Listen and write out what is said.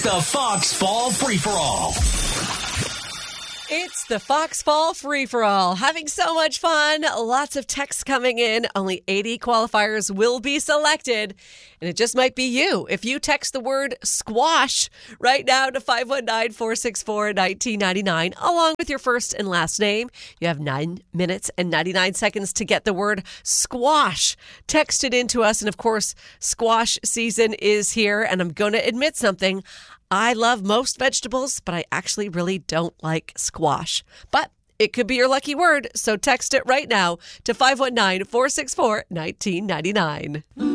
The Fox Fall Free-for-All. It's the Fox Fall Free-for-All. Having so much fun. Lots of texts coming in. Only 80 qualifiers will be selected. And it just might be you. If you text the word squash right now to 519-464-1999, along with your first and last name, you have 9 minutes and 99 seconds to get the word squash. Text it into us. And of course, squash season is here. And I'm going to admit something. I love most vegetables, but I actually really don't like squash. But it could be your lucky word, so text it right now to 519-464-1999.